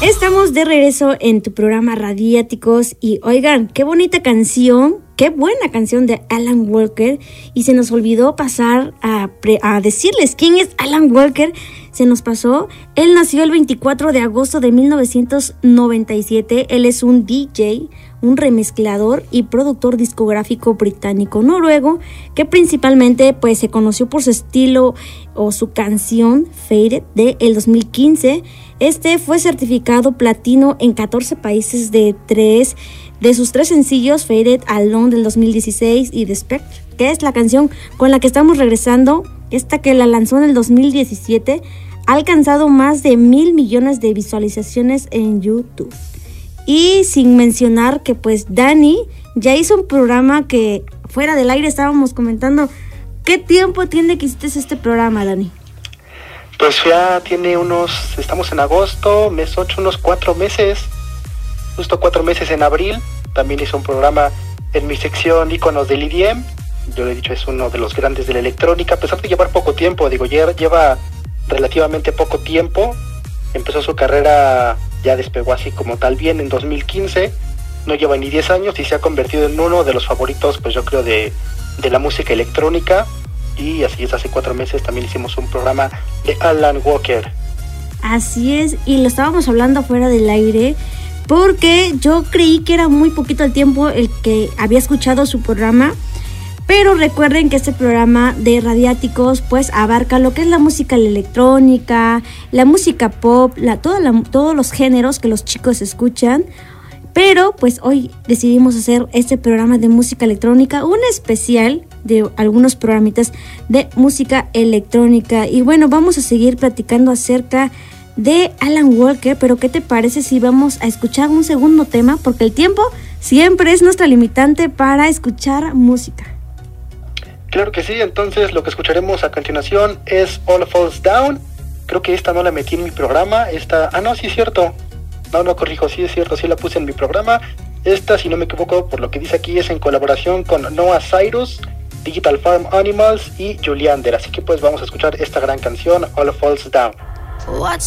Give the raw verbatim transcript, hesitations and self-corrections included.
Estamos de regreso en tu programa Radiáticos y oigan, qué bonita canción, qué buena canción de Alan Walker, y se nos olvidó pasar a, pre- a decirles quién es Alan Walker, se nos pasó. Él nació el veinticuatro de agosto de mil novecientos noventa y siete, él es un D J, un remezclador y productor discográfico británico-noruego que principalmente pues se conoció por su estilo o su canción Faded de el dos mil quince. Este fue certificado platino en catorce países de tres de sus tres sencillos, Faded, Alone del dos mil dieciséis y The Spectre, que es la canción con la que estamos regresando. Esta que la lanzó en el dos mil diecisiete ha alcanzado más de mil millones de visualizaciones en YouTube. Y sin mencionar que pues Dani ya hizo un programa que fuera del aire estábamos comentando. ¿Qué tiempo tiene que hiciste este programa, Dani? Pues ya tiene unos, estamos en agosto, mes ocho, unos cuatro meses, justo cuatro meses en abril. También hice un programa en mi sección Íconos del E D M. Yo le he dicho, es uno de los grandes de la electrónica, a pesar de llevar poco tiempo, digo, lleva relativamente poco tiempo. Empezó su carrera, ya despegó así como tal bien en dos mil quince, no lleva ni diez años y se ha convertido en uno de los favoritos, pues yo creo, de, de la música electrónica. Y así es, hace cuatro meses también hicimos un programa de Alan Walker. Así es, y lo estábamos hablando fuera del aire, porque yo creí que era muy poquito el tiempo el que había escuchado su programa. Pero recuerden que este programa de Radiáticos pues abarca lo que es la música electrónica, la música pop, la, toda la, todos los géneros que los chicos escuchan. Pero pues hoy decidimos hacer este programa de música electrónica, un especial de algunos programitas de música electrónica. Y bueno, vamos a seguir platicando acerca de Alan Walker, pero ¿qué te parece si vamos a escuchar un segundo tema? Porque el tiempo siempre es nuestra limitante para escuchar música. Claro que sí, entonces lo que escucharemos a continuación es All Falls Down. Creo que esta no la metí en mi programa, esta... Ah, no, sí es cierto. No, no, corrijo, sí es cierto, sí la puse en mi programa. Esta, si no me equivoco, por lo que dice aquí, es en colaboración con Noah Cyrus, Digital Farm Animals y Juliander. Así que pues vamos a escuchar esta gran canción, All Falls Down. What's